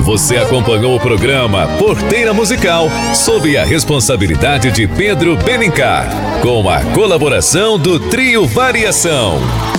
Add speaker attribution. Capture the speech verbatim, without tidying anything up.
Speaker 1: Você acompanhou o programa Porteira Musical, sob a responsabilidade de Pedro Benincar, com a colaboração do Trio Variação.